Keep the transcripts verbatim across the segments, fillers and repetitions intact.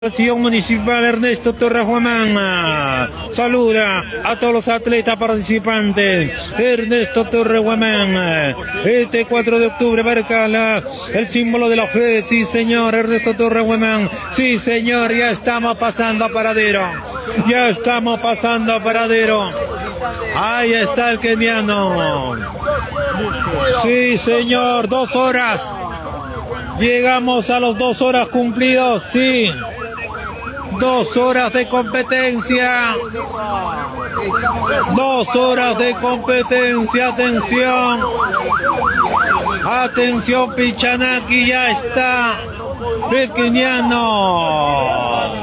Acción Municipal Ernesto Torres Huamán saluda a todos los atletas participantes. Ernesto Torres Huamán, este cuatro de octubre marca la, el símbolo de la fe. Sí señor, Ernesto Torres Huamán. Sí señor, ya estamos pasando a paradero. Ya estamos pasando a paradero. Ahí está el keniano. Sí señor, dos horas. Llegamos a los dos horas cumplidos, sí. Dos horas de competencia. Dos horas de competencia. Atención. Atención, Pichanaki, ya está. El keniano.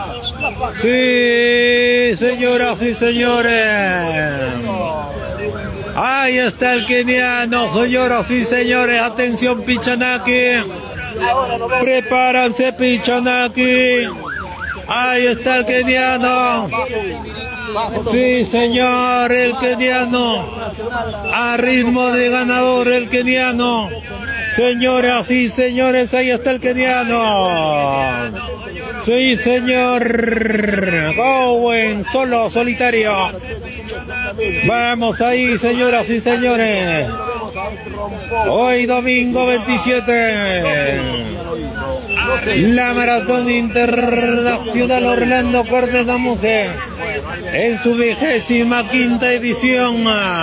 Sí, señoras y señores. Ahí está el keniano, señoras y señores. Atención, Pichanaki. Prepárense, Pichanaki. Ahí está el keniano. Sí, señor, el keniano. A ritmo de ganador, el keniano. Señoras y señores, ahí está el keniano. Sí, señor. Owen, solo, solitario. Vamos ahí, señoras y señores. Hoy domingo veintisiete. La Maratón Internacional Orlando Cortés de Mujer en su vigésima quinta edición.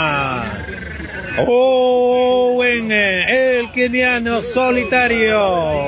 Owen, el keniano solitario.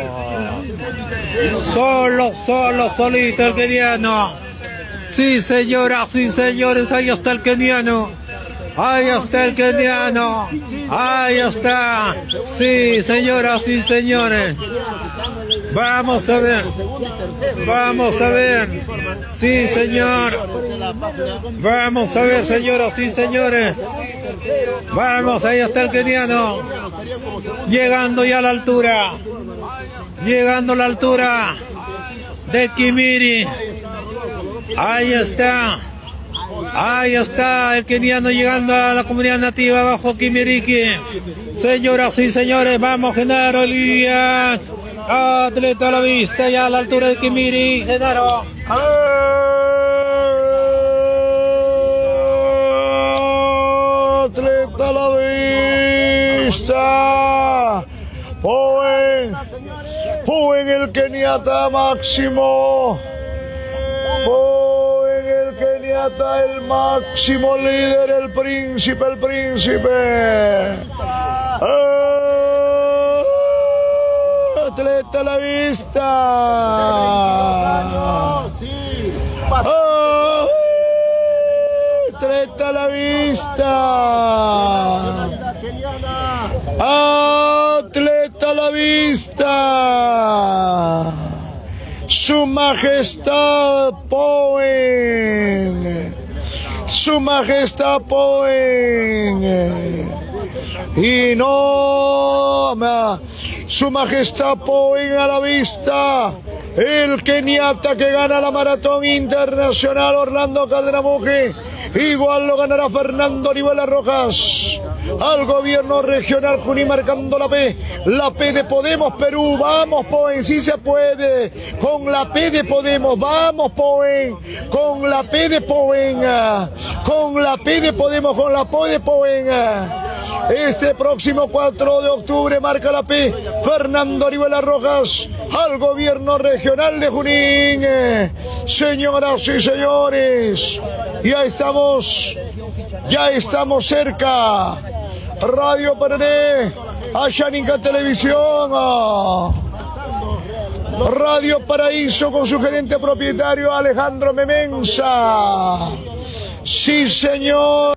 Solo, solo, solito el keniano. Sí, señoras y señores, ahí está el keniano. Ahí está el keniano. Ahí está. Sí, señoras y señores. Vamos a ver. Vamos a ver. Sí, señor. Vamos a ver, señoras y señores. Vamos, ahí está el keniano. Llegando ya a la altura. Llegando a la altura de Kimiri. Ahí está. Ahí está el keniano llegando a la comunidad nativa bajo Kimiriki. Señoras y señores, vamos, Genaro Elías. Atleta a la vista, ya a la altura de Kimiri. Genaro. Atleta a la vista. Joven. Joven el keniata máximo. El máximo líder, el príncipe, el príncipe. ¡Oh! Atleta a la vista. ¡Oh! Atleta a la vista. Atleta a la vista. Su Majestad Powen. Su Majestad Powen. Y no, Su Majestad Powen a la vista. El keniata que gana la Maratón Internacional Orlando Caldenamuque. Igual lo ganará Fernando Orihuela Rojas. Al gobierno regional Junín marcando la P. La P de Podemos Perú. Vamos, Powen, sí se puede. Con la P de Podemos. Vamos, Powen. Con la P de Powen. Con la P de Podemos. Con la P de Powen. Este próximo cuatro de octubre marca la P. Fernando Orihuela Rojas. Al gobierno regional de Junín. Señoras y señores, ya estamos. Ya estamos cerca. Radio Paraná, Ashaninka Televisión, Radio Paraíso con su gerente propietario Alejandro Memensa. Sí, señor.